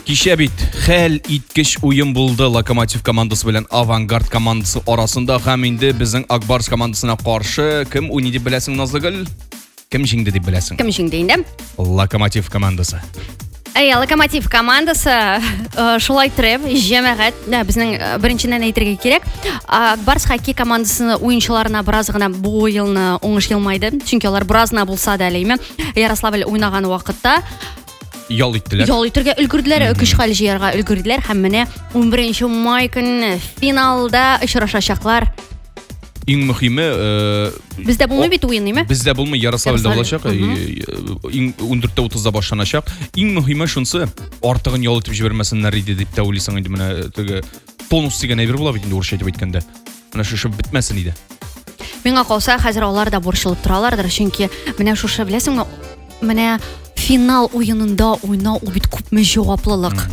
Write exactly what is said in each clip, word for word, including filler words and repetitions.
Кичә бит хәл иткеч уен булды Локомотив командасы белән Авангард командасы арасында һәм инде безнең Акбарс командасына каршы кем уйный дип беләсең, Назлыгөл? Кем җиңде дип беләсең? Кем җиңде инде? Локомотив командасы. Әй, Локомотив командасы шулай торып, җәмәгать, безнең беренчедән әйтергә кирәк, Акбарс хоккей командасының уенчыларына бераз гына бу елны уңыш елмайды, чөнки алар бераз гына булса да әлеме Ярославль уйнаган вакытта Ял иттеләр. Ял итәргә өлгерделәр, көч хәл җыярга өлгерделәр һәм менә унберенче май көнне финалда очрашачаклар. Иң мөһиме, бездә булмый бит уен, ниме? Бездә булмый, Ярославльдә булачак, иң ундүрттә утызда башланачак. Иң мөһиме шунсы, артыгын ял итеп җибәрмәсеннәр иде дип тә уйлыйсың инде, менә теге тонус дигән әйбер була бит инде урысча әйтеп әйткәндә. Менә шушы бетмәсен иде. Миңа калса, хәзер алар да борчылып торалардыр, чөнки менә шушы беләсеңме, менә финал уенында уйнау ул бит күпме җаваплылык.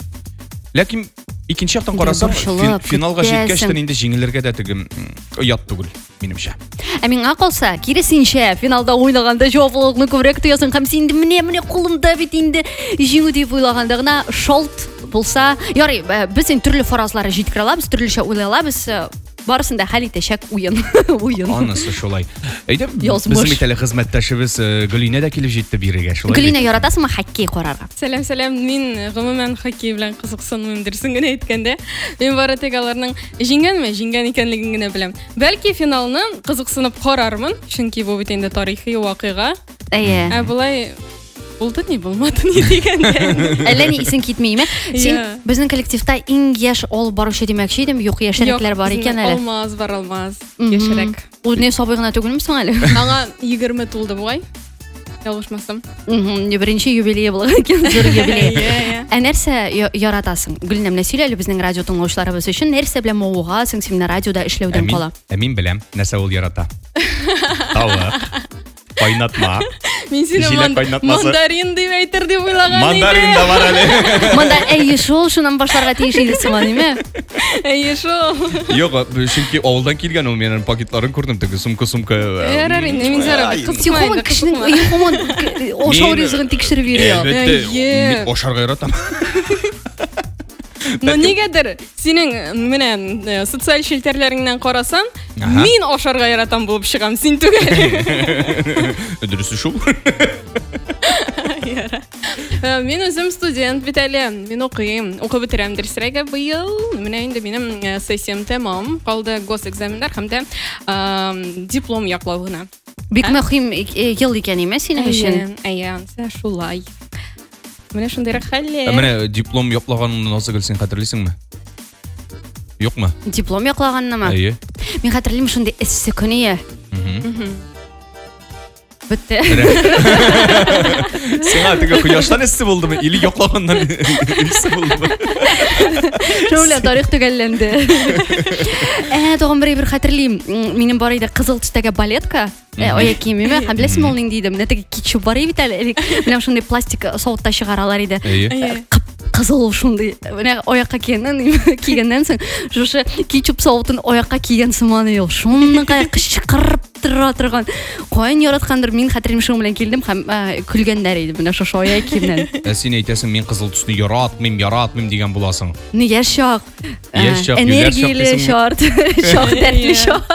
Ләкин икенче яктан карасаң, финалга җиткәчтән инде җиңелергә дә теге оят түгел, минемчә. Ә миңа калса, киресенчә, финалда уйнаганда җаваплылыкны күбрәк тоясың һәм син инде менә менә кулымда бит инде җиңү дип уйлаганда гына шолт булса, ярый, без инде төрле фаразлар җиткерә алабыз, төрлечә уйлый алабыз. Барысында хәл итәчәк уен. Уен. Анысы шулай. Әйдә, безнең бит әле хезмәттәшебез Гөлинә дә килеп җитте бирегә, шулай. Гөлинә, яратасыңмы хоккей карарга? Сәлам, сәлам. Мин гомумән хоккей белән кызыксынмыйм дөресен генә әйткәндә. Мин бары тик аларның җиңгәнме, җиңгән икәнлеген генә беләм. Бәлки финалны кызыксынып карармын, чөнки бу бит инде тарихи вакыйга. Әйе. Ә булай булды ни, булмады ни дигәндә. Әллә ни исең китмиме? Син безнең коллективта иң яшь алып баручы димәкче идем, юк, яшьрәкләр бар икән әле. Алмаз бар, алмаз. Яшьрәк. Ул не сабый гына түгелме соң әле? Аңа егерме тулды бугай. Ялгышмасам. Мм, беренче юбилей булган икән, зур юбилей. Ә нәрсә яратасың? Гөлнәм, нәрсә сөйлә әле безнең радио тыңлаучыларыбыз өчен, нәрсә белән мавыгасың син радиода эшләүдән кала? Ә мин беләм, нәрсә ул ярата. Тавык. Кайнатма. Мин сине мандарин дип әйтер дип уйлаган идем. Мандарин да бар әле. Мандар, әйе шул, шуннан башларга тиеш иде сыман, ниме? Әйе шул. Юк, чөнки авылдан килгән ул, менә пакетларын күрдем, теге сумка-сумка. Ярар инде, мин зара кызыкмайды, кызыкмайды. Кызыкмайды. Ошау ризыгын тикшереп йөрү. Мин ошарга яратам. Но нигәдер синең менә социаль челтәрләреңнән карасаң, мин ашарга яратам булып чыгам, син түгел. Дөресе шул. Мин үзем студент бит әле, мин укыйм, укып бетерәм дөресрәгә быел. Менә инде минем сессиям тәмам, калды госэкзаменнар һәм дә диплом яклау гына. Бик мөһим ел икән име синең өчен? Әйе, шулай. Менә шундый хәлләр. Менә диплом яплаганны Назлыгөл син хәтерлисеңме? Юкмы? Диплом яклаганнымы? Әйе. Мин хәтерлим шундый эссе көне. Бетте. Сиңа теге кояштан эссе булдымы? Или яклаганнан эссе булдымы? Шулай тарих төгәлләнде. Ә, тагын бер хәтерлим. Минем бар иде кызыл төстәге балетка. Аяк киемеме? Һәм беләсеңме ул нинди иде? Менә теге кетчуп бар иде әле. Менә шундый пластик савытта чыгаралар иде. Кызыл шундый. Менә аякка кигәннән кигәннән соң, шушы кетчуп савытын аякка кигән сыман ел. Шуны кычкырып тора торган. Каян яраткандыр, мин хәтерим шуның белән килдем һәм көлгәннәр иде менә шушы аяк киемнән. Ә син әйтәсең, мин кызыл төсне яратмыйм, яратмыйм дигән буласың. Ни яшак. Энергияле шарт. Шак дәртле шак.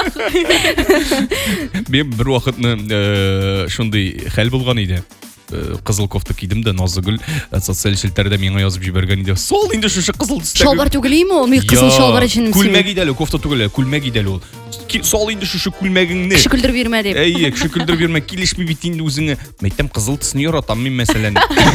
Мен бер вакытны шундый хәл булган иде. Кызыл кофта кидем дә Назлыгөл социаль челтәрдә миңа язып җибәргән иде. Сол инде шушы кызыл төстәге. Шалбар түгелме ул? Мин кызыл шалбар өчен. Күлмәк иде әле, кофта түгел, күлмәк иде әле ул. Сол инде шушы күлмәгеңне. Кеше көлдереп бирмә дип. Әйе, кеше көлдереп бирмә, килешми бит инде үзеңә. Мәйтәм, кызыл төсне яратам мин мәсәлән.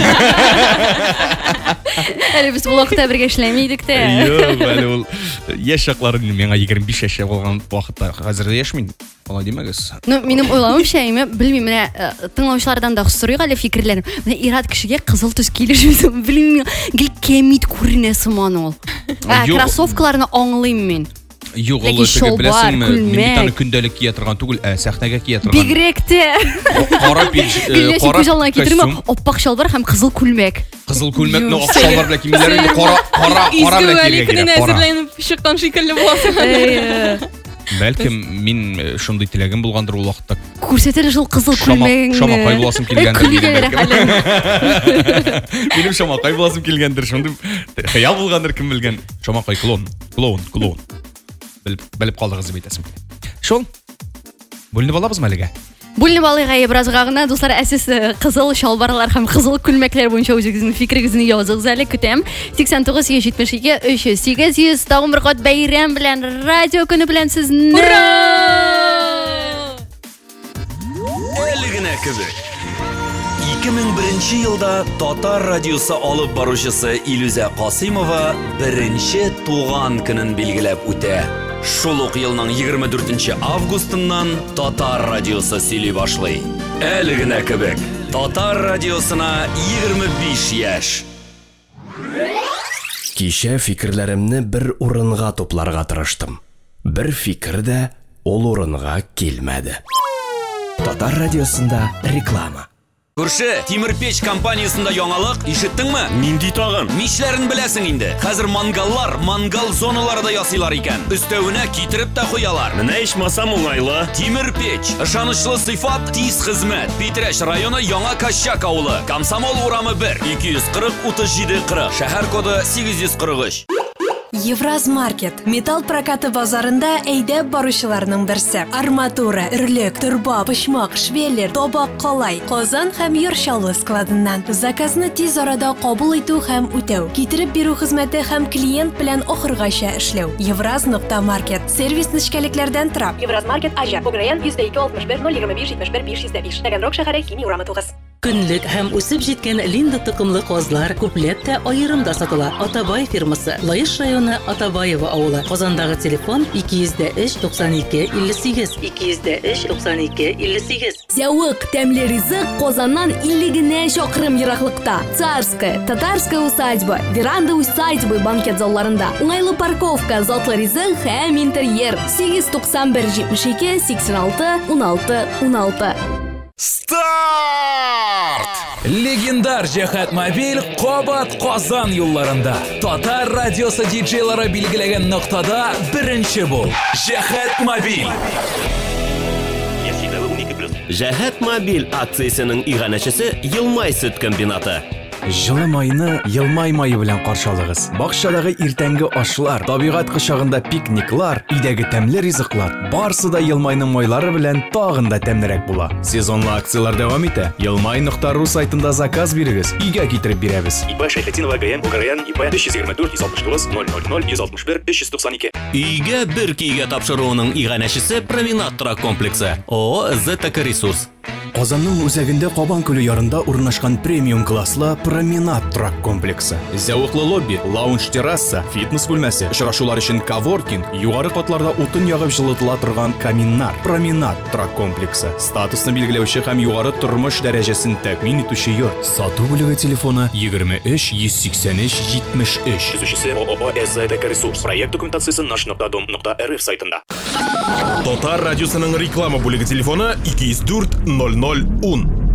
Әле без бу вакытта бергә эшләмидек тә. Юк, әле ул яшь чаклары миңа егерме биш яшь булган вакытта, хәзер дә яшьмин. Алай димәгез. Ну, минем уйлавымча, име, белмим, менә тыңлаучылардан да сорыйк әле фикерләрен. Менә ират кешегә кызыл төс килешми, белмим, гел кемит күренә сыман ул. Кроссовкаларны аңлыйм мин. Юк, ул теге беләсеңме, мин бит аны көндәлек кия торган түгел, ә сәхнәгә кия торган. Бигрәк тә. Кара пич, кара костюм. Оппак шалбар һәм кызыл күлмәк. Кызыл күлмәкне ак шалбар белән кимиләр инде кара кара кара белән кирәк. Изге әзерләнеп чыккан шикелле буласың. Бәлкем мин шундый теләгем булгандыр ул вакытта. Күрсәтер шул кызыл күлмәгеңне. Шамакай буласым килгәндер. Күлгәләр хәлен. Минем шамакай буласым килгәндер, шундый хыял булгандыр, кем белгән. Шамакай клоун, клоун, клоун. Белеп, белеп калдыгыз дип әйтәсем. Шул. Бүленеп алабызмы әлегә? Бүленеп алыйга беразга гына, дуслар, әсес кызыл шалбарлар һәм кызыл күлмәкләр буенча үзегезнең фикерегезне языгыз әле, көтәм. сиксән тугыз йөз җитмеш ике өч йөз сигез йөз тагын бер кат бәйрәм белән, радио көне белән сезне. Ура! Әле генә кебек. ике мең беренче елда Татар радиосы алып баручысы Илүзә Касыймова беренче туган көнен билгеләп үтә. Шул ук елның егерме дүртенче августыннан Татар радиосы сөйли башлый. Әле генә кебек. Татар радиосына егерме биш яшь. Кичә фикерләремне бер урынга тупларга тырыштым. Бер фикер дә ул урынга килмәде. Татар радиосында реклама. Күрше, Тимер печ компаниясында яңалык, ишеттеңме? Нинди тагын? Мичләрен беләсең инде. Хәзер мангаллар, мангал зоналары да ясыйлар икән. Өстәвенә китереп тә куялар. Менә ичмасам уңайлы. Тимер печ, ышанычлы сыйфат, тиз хезмәт. Питрәч районы Яңа Кащак авылы. Комсомол урамы бер, ике йөз кырык утыз җиде кырык. Шәһәр коды сигез йөз кырык өч. Евразмаркет. Металл прокаты базарында әйдәп баручыларның берсе. Арматура, өрлек, турба, почмак, швеллер, табак, калай, Казан һәм Йорчалы складыннан. Заказны тиз арада кабул итү һәм үтәү. Китереп бирү хезмәте һәм клиент белән ахыргача эшләү. Евраз.маркет. Сервис нечкәлекләрдән тора. Евразмаркет Аҗа. Буграян йөз ике алтмыш бер ноль егерме биш җитмеш бер биш йөз биш. Таганрог шәһәре Химия урамы тугыз. Көнлек һәм үсеп җиткән Линда токымлы казлар күпләп тә аерымда сатыла. Атабай фирмасы. Лаеш районы Атабаева авылы. Казандагы телефон ике йөз өч туксан ике илле сигез. ике йөз өч туксан ике илле сигез. Зәвык, тәмле ризык Казаннан илле генә чакрым ераклыкта. Царская, Татарская усадьба, веранда усадьбы банкет залларында. Уңайлы парковка, затлы ризык һәм интерьер. сигез туксан бер җитмеш ике сиксән алты уналты уналты. Старт! Легендар Җәһәт мобиль Кабат Казан юлларында. Татар радиосы диджейлары билгеләгән ноктада беренче бул. Җәһәт мобиль. Җәһәт мобиль акциясенең иганәчесе Елмай сөт комбинаты. Җылы майны Елмай майы белән каршылыгыз. Бакчадагы иртәнге ашлар, табигать кочагында пикниклар, өйдәге тәмле ризыклар, барсы да Елмайның майлары белән тагын да тәмлерәк була. Сезонлы акциялар дәвам итә. елмай нокта ру сайтында заказ бирегез, өйгә китереп бирәбез. ИП Шәйхетдинова ГМ Буграян ИП өч йөз егерме дүрт йөз алтмыш тугыз ноль ноль ноль йөз алтмыш бер өч йөз туксан ике. Өйгә бер көйгә тапшыруының иганәчесе Променад торак комплексы. ООО ЗТК Ресурс. Казанның үзәгендә Кабан күле ярында урнашкан премиум класслы Променад торак комплексы. Зәвыклы лобби, лаунж-терраса, фитнес бүлмәсе, очрашулар өчен коворкинг, югары катларда утын ягып җылытыла торган каминнар. Променад торак комплексы. Статусны билгеләүче һәм югары тормыш дәрәҗәсен тәэмин итүче йорт. Сату бүлеге телефоны егерме өч йөз сиксән өч җитмеш өч. Төзүчесе ООО ЗТК Ресурс. Проект документациясе наш нокта дом нокта эр эф сайтында. Татар радиосының реклама бүлеге телефоны ике йөз дүрт ноль ноль ун.